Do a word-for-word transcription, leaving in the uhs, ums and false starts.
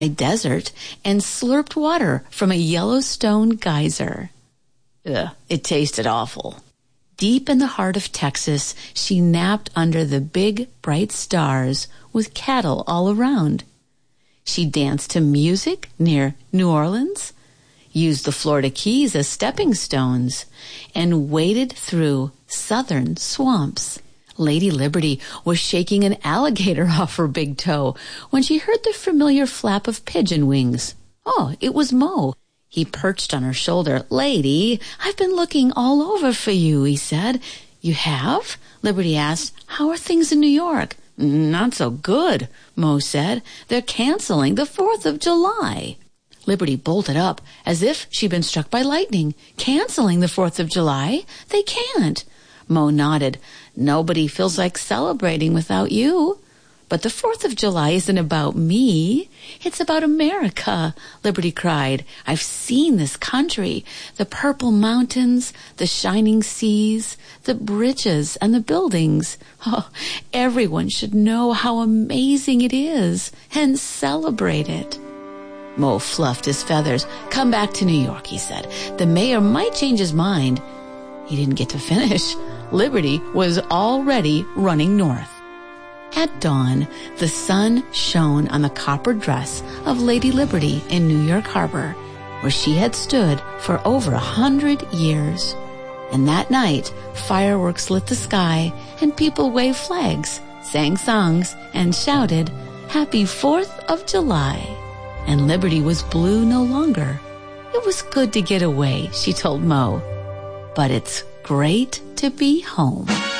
a desert and slurped water from a Yellowstone geyser. Ugh, it tasted awful. Deep in the heart of Texas, she napped under the big, bright stars with cattle all around. She danced to music near New Orleans, used the Florida Keys as stepping stones, and waded through southern swamps. Lady Liberty was shaking an alligator off her big toe when she heard the familiar flap of pigeon wings. Oh, it was Mo. He perched on her shoulder. "Lady, I've been looking all over for you," he said. "You have?" Liberty asked. "How are things in New York?" "Not so good," Mo said. "They're canceling the fourth of July. Liberty bolted up as if she'd been struck by lightning. "Canceling the fourth of July? They can't." Mo nodded. "Nobody feels like celebrating without you." "But the fourth of July isn't about me. It's about America," Liberty cried. "I've seen this country, the purple mountains, the shining seas, the bridges and the buildings. Oh, everyone should know how amazing it is and celebrate it." Mo fluffed his feathers. "Come back to New York," he said. "The mayor might change his mind." He didn't get to finish. Liberty was already running north. At dawn, the sun shone on the copper dress of Lady Liberty in New York Harbor, where she had stood for over a hundred years. And that night, fireworks lit the sky, and people waved flags, sang songs, and shouted, "Happy Fourth of July." And Liberty was blue no longer. "It was good to get away," she told Mo. "But it's great to be home."